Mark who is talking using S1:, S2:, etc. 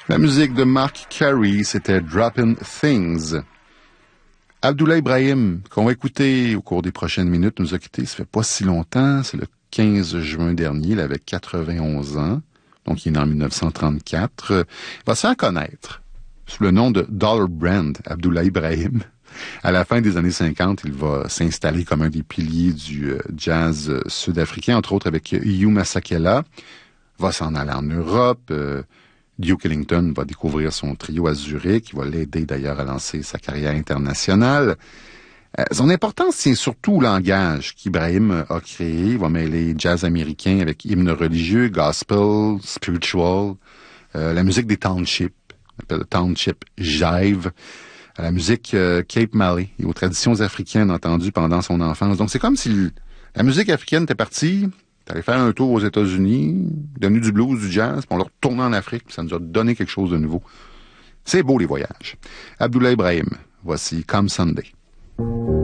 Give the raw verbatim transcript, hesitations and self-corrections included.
S1: La musique de Mark Carey, c'était Droppin' Things. Abdoulaye Ibrahim, qu'on va écouter au cours des prochaines minutes, nous a quittés, ça fait pas si longtemps, c'est le quinze juin dernier, il avait quatre-vingt-onze ans, donc il est né en dix-neuf cent trente-quatre. Il va se faire connaître sous le nom de Dollar Brand, Abdoulaye Ibrahim. À la fin des années cinquante, il va s'installer comme un des piliers du jazz sud-africain, entre autres avec Hugh Masekela, va s'en aller en Europe. euh, Duke Ellington va découvrir son trio à Zurich, qui va l'aider d'ailleurs à lancer sa carrière internationale. Euh, son importance tient surtout au langage qu'Ibrahim a créé. Il va mêler jazz américain avec hymnes religieux, gospel, spiritual, euh, la musique des townships, on appelle le township jive, à la musique euh, Cape Malay et aux traditions africaines entendues pendant son enfance. Donc c'est comme si le- la musique africaine était partie, t'allais faire un tour aux États-Unis, devenu du blues, du jazz, puis on l'a retourné en Afrique, puis ça nous a donné quelque chose de nouveau. C'est beau les voyages. Abdoulaye Ibrahim, voici Come Sunday.